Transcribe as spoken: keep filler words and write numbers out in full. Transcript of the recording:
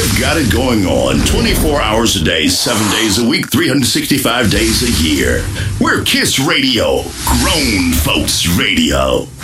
They've got it going on twenty-four hours a day, seven days a week, three hundred sixty-five days a year. We're Kiss Radio, grown folks radio.